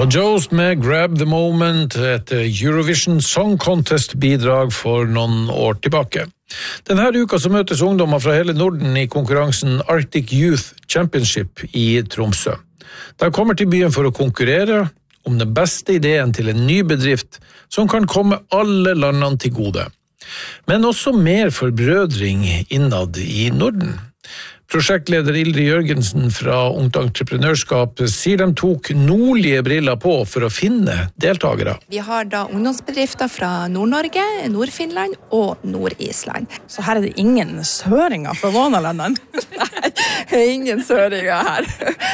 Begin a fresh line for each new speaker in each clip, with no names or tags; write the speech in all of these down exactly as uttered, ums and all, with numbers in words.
var Jost med Grab the Moment, et Eurovision Song Contest-bidrag for noen år tilbake. Denne uka så møtes ungdommer fra hele Norden i konkurransen Arctic Youth Championship i Tromsø. De kommer til byen for å konkurrere om den beste ideen til en ny bedrift som kan komme alle landene til gode. Men også mer forbrødring innad i Norden. Prosjektleder Ildrid Jørgensen fra Ungt Entreprenørskap sier de tok nordlige briller på for å finne deltagere.
Vi har da ungdomsbedrifter fra Nord-Norge, Nord-Finland og Nord-Island.
Så her er det ingen søringer fra noen av landene?
Nei, ingen søringer her.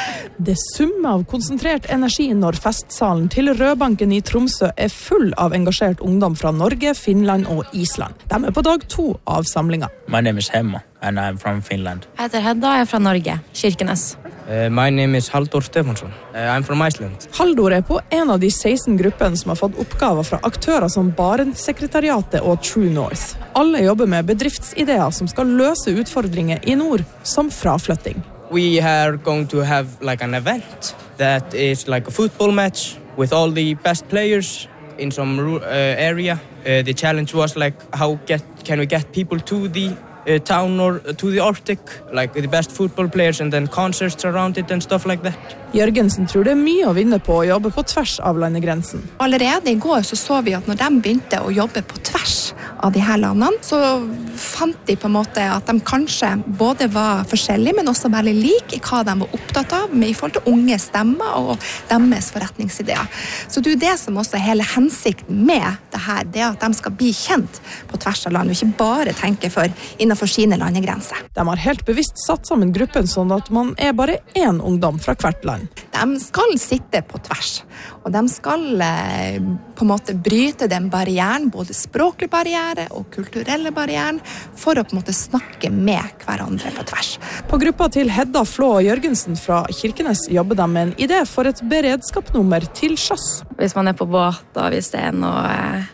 Det summer av konsentrert energi når festsalen til Rødbanken i Tromsø er full av engasjert ungdom fra Norge, Finland og Island. De er på dag to av samlinga.
My name is Hemmo. And I'm from Finland.
Jeg heter Hedda, jeg er fra Norge, Kirkenes.
Uh, my name is Halldor Stefansson. Uh, I'm from Iceland.
Halldor er på en av de seksten gruppene som har fått oppgaver fra aktører som Barentssekretariatet og True North. Alle jobber med bedriftsideer som skal løse utfordringer i nord, som fraflytting.
We are going to have like an event that is like a football match with all the best players in some uh, area. Uh, the challenge was like how get can we get people to the Uh, town or to the Arctic, like the best football players and then concerts around it and stuff like that.
Jørgensen tror det er mye å vinne på å jobbe på tvers av landegrensen.
Allerede i går så så vi at når de begynte å jobbe på tvers av de her landene, så fant de på en måte at de kanskje både var forskjellige, men også veldig like i hva de var opptatt av med i forhold til unge stemmer og deres forretningsideer. Så det er det som også er hele hensikten med det her, det at de skal bli kjent på tvers av land, og ikke bare tenke for innenfor sine landegrenser.
De har helt bevisst satt sammen gruppen sånn at man er bare én ungdom fra hvert land.
De skal sitte på tvers, og de skal eh, på en måte bryte den barrieren, både språklig barriere og kulturelle barrieren, for å på en måte snakke med hverandre på tvers.
På gruppa til Hedda Flå og Jørgensen fra Kirkenes jobber de med en idé for et beredskapsnummer til sjøs.
Hvis man er på båt, og hvis det er noe...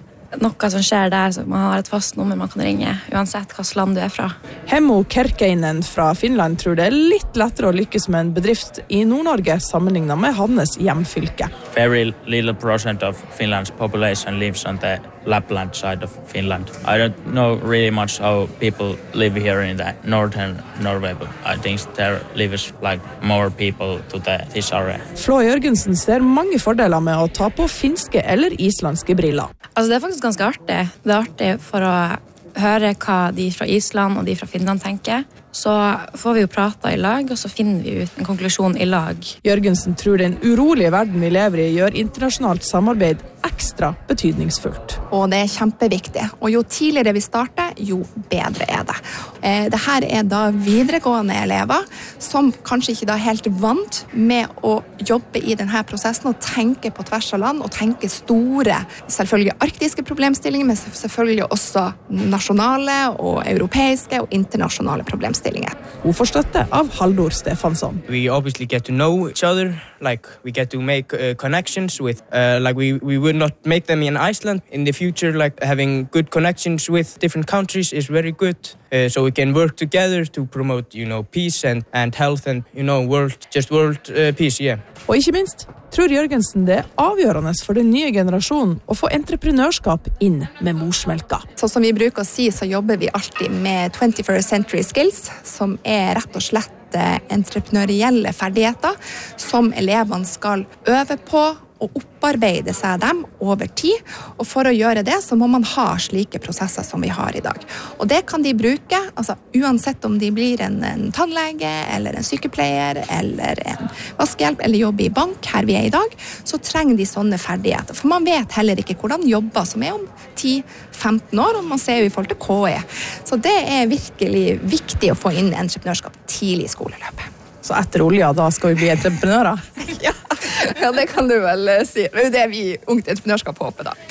noe som skjer der, så man har et fast nummer man kan ringe, uansett hvilket land du er fra.
Hemmo Kerkeinen fra Finland tror det er litt lettere å lykkes med en bedrift i Nord-Norge sammenlignet med hans hjemfylke.
Very little percent of Finland's population lives on the Lapland side of Finland. I don't know really much how people live here in the northern Norway, but I think there lives like more people to the, this area.
Flå Jørgensen ser mange fordeler med å ta på finske eller islandske briller.
Altså det er faktisk ganske artig. Det er artig for å høre hva de fra Island og de fra Finland tenker. Så får vi jo prate i lag, og så finner vi ut en konklusjon i lag.
Jørgensen tror den urolige verden vi lever i gjør internasjonalt samarbeid ekstra betydningsfullt.
Og det er kjempeviktig. Og jo tidligere vi starter, jo bedre er det. Eh, det her er da videregående elever som kanskje ikke da er helt vant med å jobbe i denne prosessen og tenke på tvers av land og tenke store, selvfølgelig arktiske problemstillinger, men selvfølgelig også nasjonale og europeiske og internasjonale problemstillinger.
Hun får støtte av Halldor Stefansson.
We obviously get to know each other, like we get to make uh, connections with, uh, like we, we would not make them in Iceland. In the future, like having good connections with different countries is very good. Uh, so we can work together to promote, you know, peace and, and health and, you know, world, just world uh, peace, yeah.
Og ikke minst tror Jørgensen det er avgjørende for den nye generasjonen å få entreprenørskap inn med morsmelka.
Så som vi bruker å si, så jobber vi alltid med twenty-first century skills, som er rett og slett entreprenørielle ferdigheter som elevene skal øve på og opparbeide seg dem over tid, og for å gjøre det så må man ha slike prosesser som vi har i dag. Og det kan de bruke, altså uansett om de blir en, en tannlege, eller en sykepleier, eller en vaskehjelp, eller jobber i bank, her vi er i dag, så trenger de sånne ferdigheter. For man vet heller ikke hvordan jobber som er om ti til femten år, og man ser jo i forhold til K E. Så det er virkelig viktig å få inn entreprenørskap tidlig i skoleløpet.
Så etter olja, da skal vi bli entreprenører?
Ja. Ja, det kan du vel si. Det er jo det vi Ungt Entreprenørskap håper da.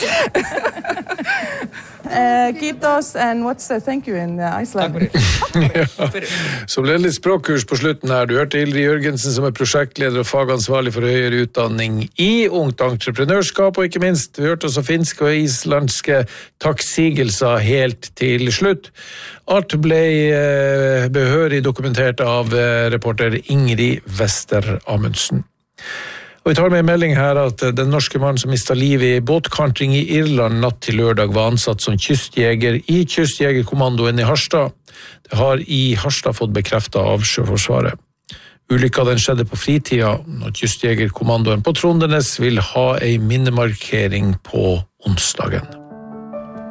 uh, Kiitos, and what's uh, thank you in uh, Iceland?
Ja. Så ble det litt språkkurs på slutten her. Du hørte Ildrid Jørgensen som er prosjektleder og fagansvarlig for høyere utdanning i Ungt Entreprenørskap, og ikke minst, vi hørte også finske og islandske takksigelser helt til slutt. Alt ble uh, behørig dokumentert av uh, reporter Ingrid Wester Amundsen. Og vi tar med en melding her at den norske mannen som mistet livet i båtkantring i Irland natt til lørdag var ansatt som kystjeger i kystjegerkommandoen i Harstad. Det har i Harstad fått bekreftet av Sjøforsvaret. Ulykka den skjedde på fritida, når kystjegerkommandoen på Trondenes vil ha en minnemarkering på onsdagen.